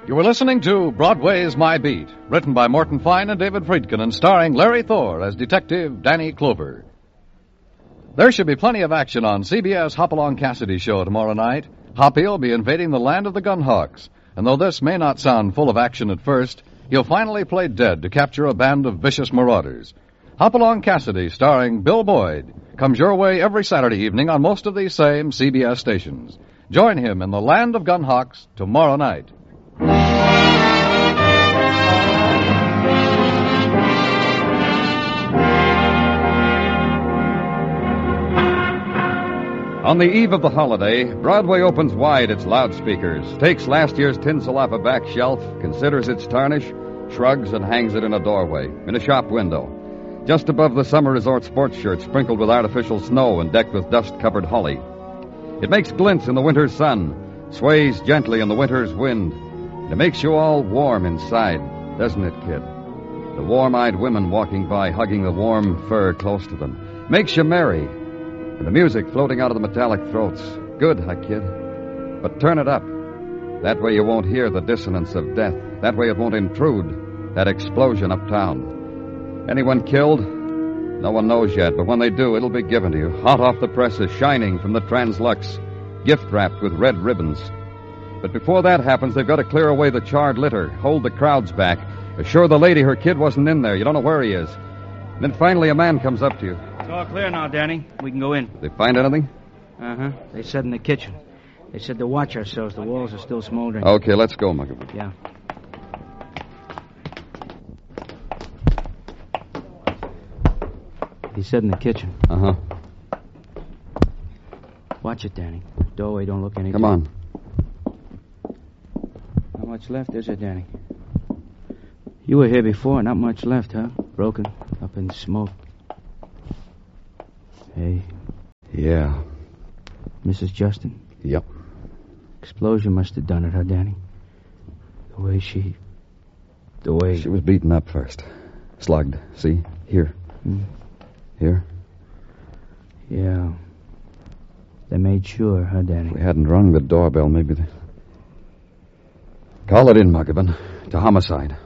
You were listening to Broadway's My Beat, written by Morton Fine and David Friedkin and starring Larry Thor as Detective Danny Clover. There should be plenty of action on CBS Hopalong Cassidy show tomorrow night. Hoppy will be invading the land of the Gunhawks, and though this may not sound full of action at first, he'll finally play dead to capture a band of vicious marauders. Hopalong Cassidy, starring Bill Boyd, comes your way every Saturday evening on most of these same CBS stations. Join him in the land of Gunhawks tomorrow night. On the eve of the holiday, Broadway opens wide its loudspeakers, takes last year's tinsel off a back shelf, considers its tarnish, shrugs and hangs it in a doorway, in a shop window, just above the summer resort sports shirt sprinkled with artificial snow and decked with dust-covered holly. It makes glints in the winter's sun, sways gently in the winter's wind, and it makes you all warm inside, doesn't it, kid? The warm-eyed women walking by, hugging the warm fur close to them, makes you merry. And the music floating out of the metallic throats. Good, huh, kid? But turn it up. That way you won't hear the dissonance of death. That way it won't intrude that explosion uptown. Anyone killed? No one knows yet, but when they do, it'll be given to you, hot off the presses, shining from the Translux, gift-wrapped with red ribbons. But before that happens, they've got to clear away the charred litter, hold the crowds back, assure the lady her kid wasn't in there. You don't know where he is. And then finally a man comes up to you. It's all clear now, Danny. We can go in. Did they find anything? Uh-huh. They said in the kitchen. They said to watch ourselves. The walls are still smoldering. Okay, let's go, Muggavan. Yeah. He said in the kitchen. Uh-huh. Watch it, Danny. Doorway don't look any Come on. Not much left, is there, Danny? You were here before. Not much left, huh? Broken, up in smoke. Hey. Yeah. Mrs. Justin? Yep. Explosion must have done it, huh, Danny? The way she... She was beaten up first. Slugged. See? Here. Here. Yeah. They made sure, huh, Danny? If we hadn't rung the doorbell, maybe they... Call it in, Muggavan. To homicide.